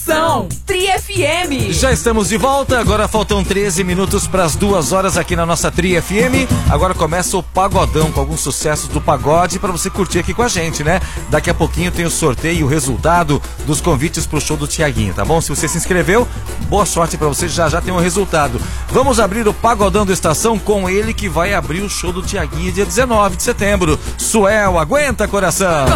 Estação Tri FM. Já estamos de volta, agora faltam 13 minutos para as 2 horas aqui na nossa Tri FM. Agora começa o Pagodão com alguns sucessos do pagode para você curtir aqui com a gente, né? Daqui a pouquinho tem o sorteio e o resultado dos convites pro show do Thiaguinho, tá bom? Se você se inscreveu, boa sorte para você, já tem um resultado. Vamos abrir o Pagodão do Estação com ele que vai abrir o show do Thiaguinho dia 19 de setembro. Suel, aguenta, coração!